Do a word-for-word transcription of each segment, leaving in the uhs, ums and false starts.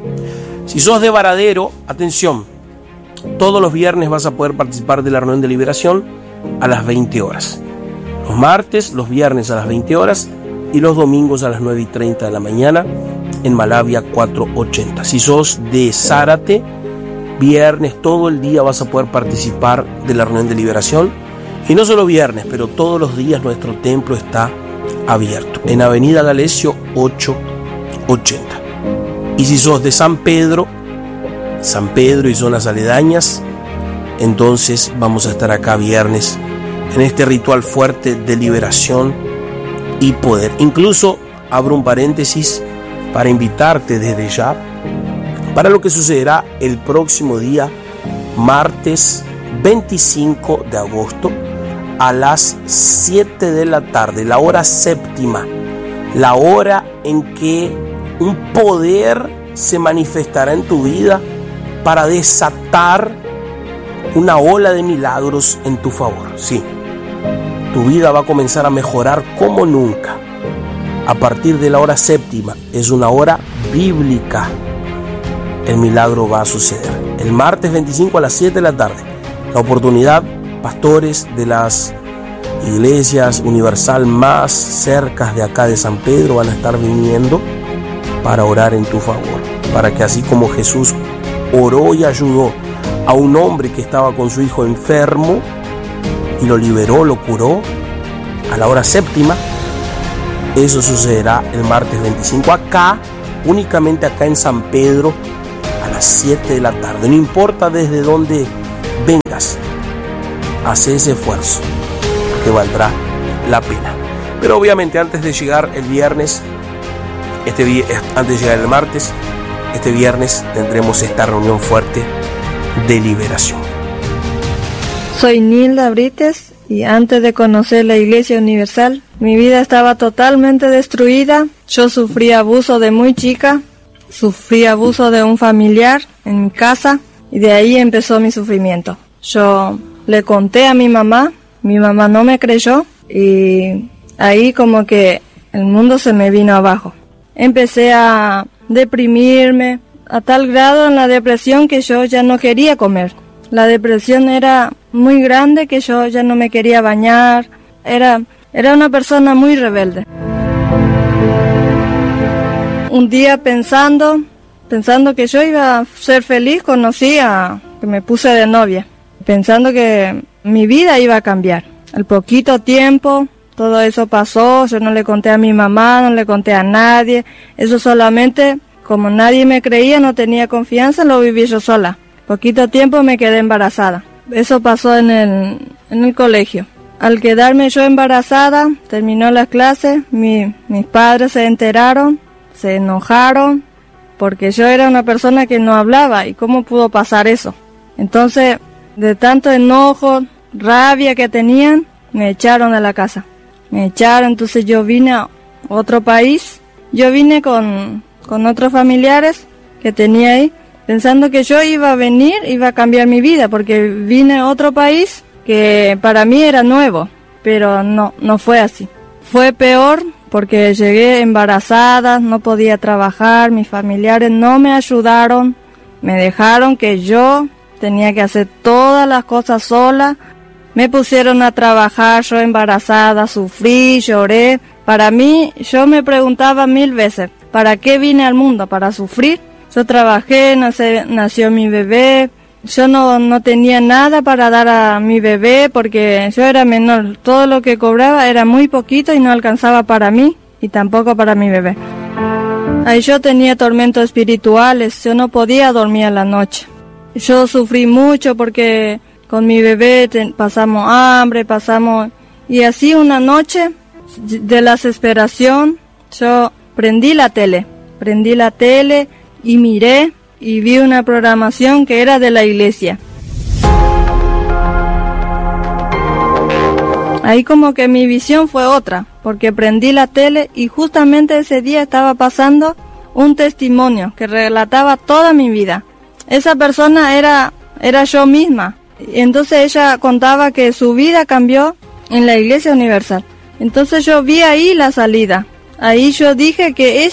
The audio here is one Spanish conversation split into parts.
Si sos de Varadero, atención, todos los viernes vas a poder participar de la reunión de liberación a las veinte horas. Los martes, los viernes a las veinte horas y los domingos a las nueve y treinta de la mañana en Malavia cuatrocientos ochenta. Si sos de Zárate, viernes todo el día vas a poder participar de la reunión de liberación. Y no solo viernes, pero todos los días nuestro templo está abierto en Avenida Galesio ochocientos ochenta. Y si sos de San Pedro, San Pedro y zonas aledañas, entonces vamos a estar acá viernes en este ritual fuerte de liberación y poder. Incluso abro un paréntesis para invitarte desde ya para lo que sucederá el próximo día, martes veinticinco de agosto, a las siete de la tarde, la hora séptima, la hora en que un poder se manifestará en tu vida para desatar una ola de milagros en tu favor. Sí, tu vida va a comenzar a mejorar como nunca. A partir de la hora séptima, es una hora bíblica. El milagro va a suceder. El martes veinticinco a las siete de la tarde. La oportunidad, pastores de las iglesias universal más cercas de acá de San Pedro van a estar viniendo para orar en tu favor. Para que así como Jesús oró y ayudó a un hombre que estaba con su hijo enfermo y lo liberó, lo curó, a la hora séptima, eso sucederá el martes veinticinco acá, únicamente acá en San Pedro, a las siete de la tarde. No importa desde dónde vengas, hace ese esfuerzo, que valdrá la pena. Pero obviamente antes de llegar el viernes, este vi- antes de llegar el martes, este viernes tendremos esta reunión fuerte de liberación. Soy Nilda Brites y antes de conocer la Iglesia Universal, mi vida estaba totalmente destruida. Yo sufrí abuso de muy chica, sufrí abuso de un familiar en mi casa y de ahí empezó mi sufrimiento. Yo le conté a mi mamá, mi mamá no me creyó y ahí como que el mundo se me vino abajo. Empecé a deprimirme a tal grado en la depresión que yo ya no quería comer. La depresión era muy grande que yo ya no me quería bañar. Era, era una persona muy rebelde. Un día pensando, pensando que yo iba a ser feliz, conocí a que me puse de novia, pensando que mi vida iba a cambiar. Al poquito tiempo, todo eso pasó, yo no le conté a mi mamá, no le conté a nadie, eso solamente, como nadie me creía, no tenía confianza, lo viví yo sola. Poquito tiempo me quedé embarazada. Eso pasó en el, en el colegio. Al quedarme yo embarazada, terminó las clases, mi, mis padres se enteraron, se enojaron, porque yo era una persona que no hablaba, ¿y cómo pudo pasar eso? Entonces, de tanto enojo, rabia que tenían, me echaron de la casa. Me echaron, entonces yo vine a otro país, yo vine con, con otros familiares que tenía ahí, pensando que yo iba a venir, iba a cambiar mi vida, porque vine a otro país que para mí era nuevo, pero no, no fue así. Fue peor porque llegué embarazada, no podía trabajar, mis familiares no me ayudaron, me dejaron que yo tenía que hacer todas las cosas sola. Me pusieron a trabajar, yo embarazada, sufrí, lloré. Para mí, yo me preguntaba mil veces, ¿para qué vine al mundo? ¿Para sufrir? Yo trabajé, nace, nació mi bebé, yo no, no tenía nada para dar a mi bebé porque yo era menor. Todo lo que cobraba era muy poquito y no alcanzaba para mí y tampoco para mi bebé. Ahí yo tenía tormentos espirituales, yo no podía dormir a la noche. Yo sufrí mucho porque con mi bebé te, pasamos hambre, pasamos... Y así una noche de la desesperación, yo prendí la tele, prendí la tele y miré y vi una programación que era de la iglesia. Ahí como que mi visión fue otra, porque prendí la tele y justamente ese día estaba pasando un testimonio que relataba toda mi vida. Esa persona era, era yo misma. Entonces ella contaba que su vida cambió en la Iglesia Universal. Entonces yo vi ahí la salida. Ahí yo dije que esa,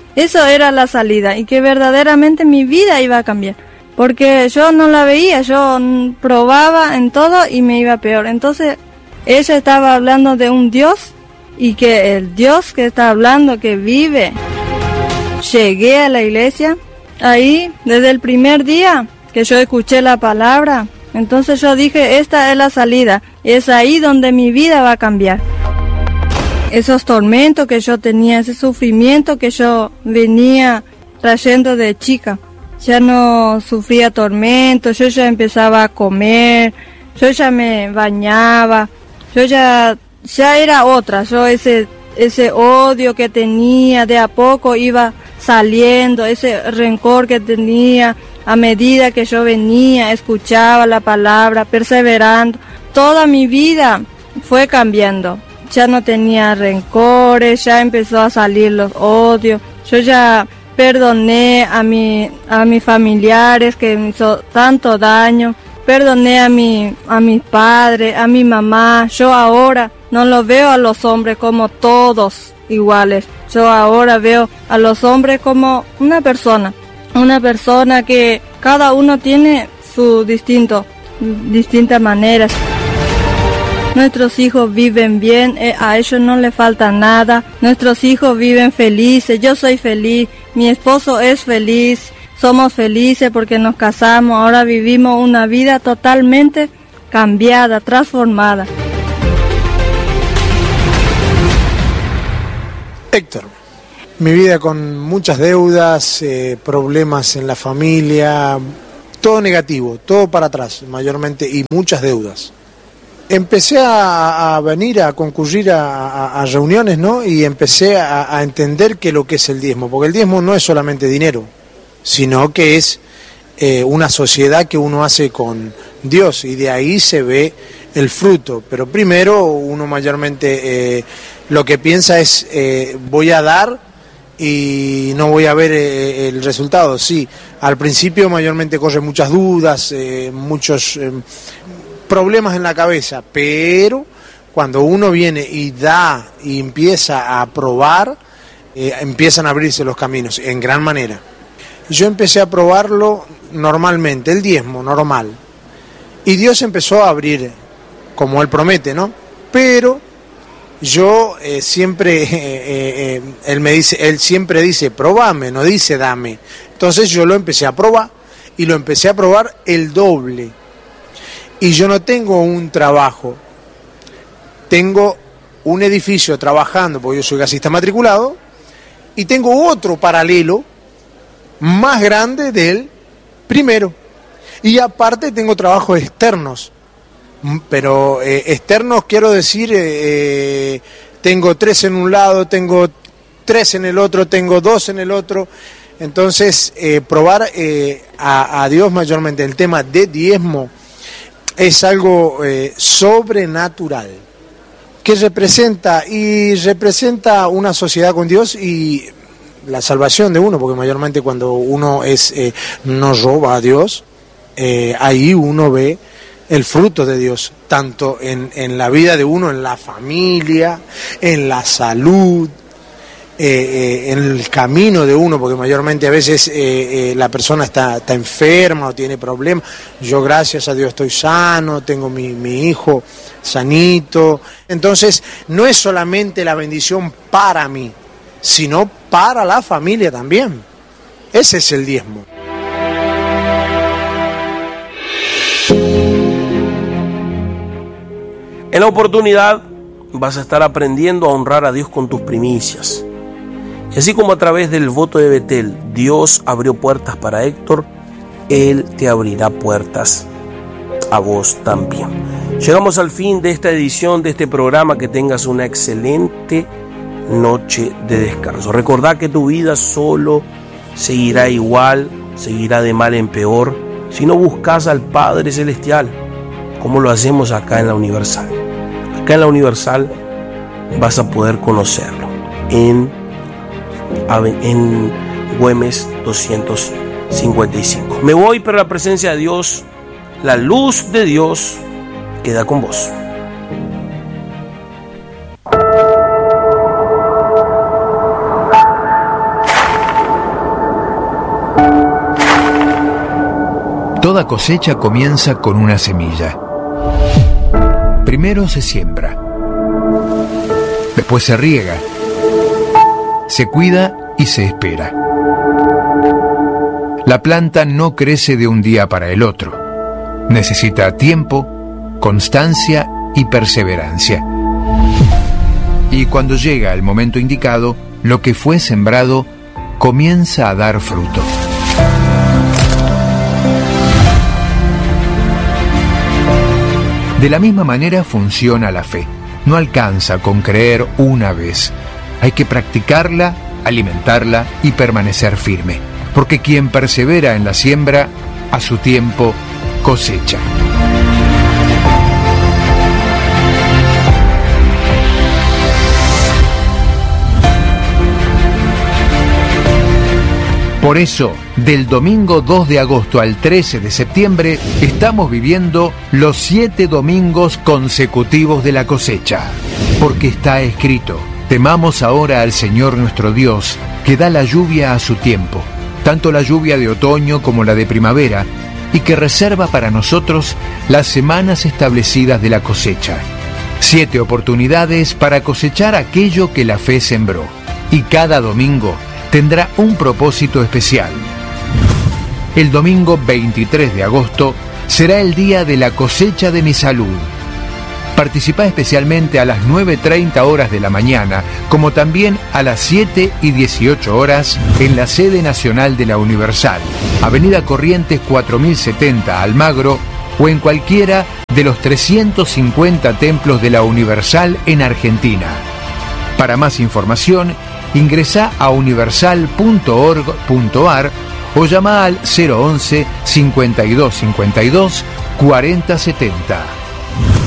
Eso era la salida y que verdaderamente mi vida iba a cambiar. Porque yo no la veía, yo probaba en todo y me iba peor. Entonces ella estaba hablando de un Dios y que el Dios que está hablando, que vive. Llegué a la iglesia, ahí desde el primer día que yo escuché la palabra, entonces yo dije, esta es la salida, es ahí donde mi vida va a cambiar. Esos tormentos que yo tenía, ese sufrimiento que yo venía trayendo de chica, ya no sufría tormentos, yo ya empezaba a comer, yo ya me bañaba, yo ya, ya era otra, yo ese, ese odio que tenía de a poco iba saliendo, ese rencor que tenía a medida que yo venía, escuchaba la palabra, perseverando, toda mi vida fue cambiando, ya no tenía rencores, ya empezó a salir los odios, yo ya perdoné a mi, a mis familiares que me hizo tanto daño, perdoné a mi, a mis padres, a mi mamá. Yo ahora no lo veo a los hombres como todos iguales. Yo ahora veo a los hombres como una persona, una persona que cada uno tiene su distinto, distintas maneras. Nuestros hijos viven bien, eh, a ellos no les falta nada. Nuestros hijos viven felices, yo soy feliz, mi esposo es feliz, somos felices porque nos casamos, ahora vivimos una vida totalmente cambiada, transformada. Héctor, mi vida con muchas deudas, eh, problemas en la familia, todo negativo, todo para atrás mayormente y muchas deudas. Empecé a, a venir a concurrir a, a, a reuniones, ¿no? Y empecé a, a entender que lo que es el diezmo, porque el diezmo no es solamente dinero, sino que es eh, una sociedad que uno hace con Dios y de ahí se ve el fruto. Pero primero uno mayormente eh, lo que piensa es eh, voy a dar y no voy a ver eh, el resultado. Sí, al principio mayormente corren muchas dudas, eh, muchos... Eh, problemas en la cabeza, pero cuando uno viene y da y empieza a probar, eh, empiezan a abrirse los caminos en gran manera. Yo empecé a probarlo normalmente, el diezmo normal, y Dios empezó a abrir como Él promete, ¿no? Pero yo eh, siempre, eh, eh, Él me dice, Él siempre dice, probame, no dice dame. Entonces yo lo empecé a probar y lo empecé a probar el doble. Y yo no tengo un trabajo, tengo un edificio trabajando, porque yo soy gasista matriculado, y tengo otro paralelo más grande del primero. Y aparte tengo trabajos externos, pero eh, externos quiero decir, eh, tengo tres en un lado, tengo tres en el otro, tengo dos en el otro. Entonces, eh, probar eh, a, a Dios mayormente el tema de diezmo, es algo eh, sobrenatural, que representa y representa una sociedad con Dios y la salvación de uno, porque mayormente cuando uno es eh, no roba a Dios, eh, ahí uno ve el fruto de Dios, tanto en, en la vida de uno, en la familia, en la salud, Eh, eh, en el camino de uno, porque mayormente a veces eh, eh, la persona está, está enferma o tiene problemas. Yo gracias a Dios estoy sano, tengo mi, mi hijo sanito. Entonces no es solamente la bendición para mí, sino para la familia también. Ese es el diezmo. En la oportunidad vas a estar aprendiendo a honrar a Dios con tus primicias. Y así como a través del voto de Betel Dios abrió puertas para Héctor, Él te abrirá puertas a vos también. Llegamos al fin de esta edición de este programa. Que tengas una excelente noche de descanso. Recordá que tu vida solo seguirá igual, seguirá de mal en peor, si no buscas al Padre Celestial, como lo hacemos acá en la Universal. Acá en la Universal vas a poder conocerlo en en Güemes doscientos cincuenta y cinco. Me voy, pero la presencia de Dios, la luz de Dios queda con vos. Toda cosecha comienza con una semilla. Primero se siembra, después se riega, se cuida y se espera. La planta no crece de un día para el otro. Necesita tiempo, constancia y perseverancia. Y cuando llega el momento indicado, lo que fue sembrado comienza a dar fruto. De la misma manera funciona la fe. No alcanza con creer una vez. Hay que practicarla, alimentarla y permanecer firme. Porque quien persevera en la siembra, a su tiempo cosecha. Por eso, del domingo dos de agosto al trece de septiembre, estamos viviendo los siete domingos consecutivos de la cosecha. Porque está escrito: temamos ahora al Señor nuestro Dios, que da la lluvia a su tiempo, tanto la lluvia de otoño como la de primavera, y que reserva para nosotros las semanas establecidas de la cosecha. Siete oportunidades para cosechar aquello que la fe sembró. Y cada domingo tendrá un propósito especial. El domingo veintitrés de agosto será el día de la cosecha de mi salud. Participa especialmente a las nueve treinta horas de la mañana, como también a las siete y dieciocho horas en la sede nacional de la Universal, Avenida Corrientes cuatro mil setenta, Almagro, o en cualquiera de los trescientos cincuenta templos de la Universal en Argentina. Para más información, ingresá a universal punto org punto ar o llama al cero once, cincuenta y dos cincuenta y dos, cuarenta setenta.